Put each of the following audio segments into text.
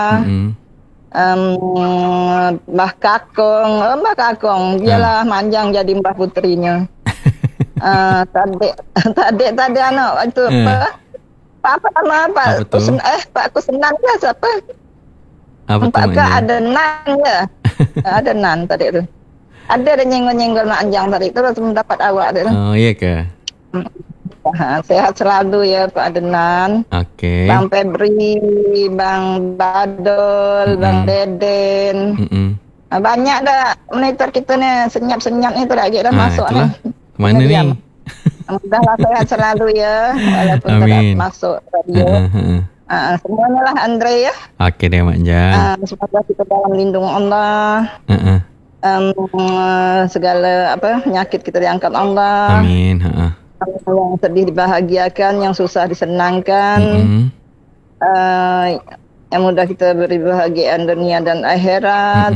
Mm-mm. Mbah Kakong, dialah manjang jadi Mbah Putrinya. Tadi anak itu apa nama Apa Pak tuh? Pak Kusenan ya siapa? Apa tuh Pak Mak ke Anjang? ada nan ya. Ada nan tadi itu. Ada nyenggol-nyenggol Mak Anjang tadi terus mendapat awak itu. Oh iya kah? Sehat selalu ya Pak Adenan. Oke. Bang Febri, Bang Badol, Bang Deden. Banyak dah monitor kita nih, senyap-senyap nih lagi dah masuk itulah. nih. Kemana nih? Mudahlah sehat selalu ya, walaupun tidak masuk radio. Semuanya lah Andre ya. Oke deh Mak Anjang. Semoga kita dalam lindung Allah. Segala penyakit kita diangkat Allah. Amin. Yang sedih dibahagiakan, yang susah disenangkan. Yang mudah kita beri bahagian dunia dan akhirat.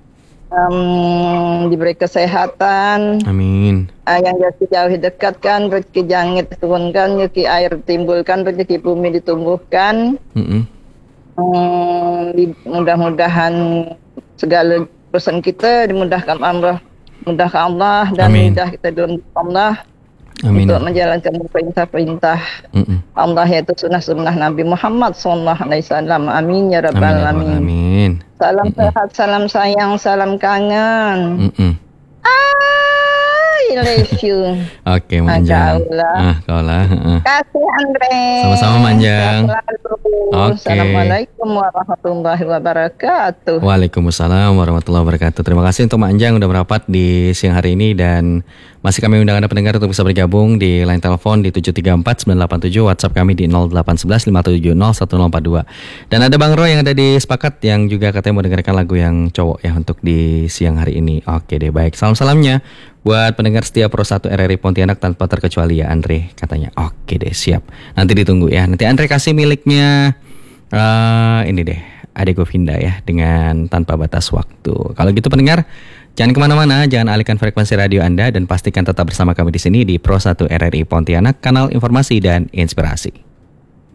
Diberi kesehatan. Amin. Yang jauh dekatkan, rezeki jangit turunkan, rezeki air timbulkan, rezeki bumi ditumbuhkan. Mudah-mudahan segala urusan kita dimudahkan Allah, dan mudah kita diundang Allah. Amin. Untuk menjalankan perintah-perintah Allah, yaitu sunnah-sunnah Nabi Muhammad SAW. Amin ya rabbal alamin. Salam sehat, salam sayang, salam kangen. I love you. Oke Mak Anjang. Kaulah. Kasih Andre. Sama-sama Mak Anjang. Assalamualaikum warahmatullahi wabarakatuh. Waalaikumsalam warahmatullahi wabarakatuh. Terima kasih untuk Mak Anjang udah merapat di siang hari ini, dan masih kami undang Anda pendengar untuk bisa bergabung di line telepon di 734-987, WhatsApp kami di 0811-570-1042. Dan ada Bang Roy yang ada di Sepakat yang juga katanya mau dengarkan lagu yang cowok ya untuk di siang hari ini. Oke deh, baik. Salam-salamnya buat pendengar setia Pro 1 RRI Pontianak tanpa terkecuali ya Andre katanya. Oke deh, siap. Nanti ditunggu ya. Nanti Andre kasih miliknya ini deh, Ade Govinda ya, dengan Tanpa Batas Waktu. Kalau gitu pendengar, jangan kemana-mana, jangan alihkan frekuensi radio Anda, dan pastikan tetap bersama kami di sini di Pro 1 RRI Pontianak, kanal informasi dan inspirasi.